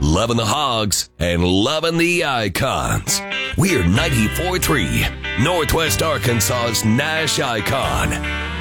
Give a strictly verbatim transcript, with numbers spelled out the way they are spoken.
loving the Hogs and loving the Icons. We're ninety-four point three, Northwest Arkansas's Nash Icon.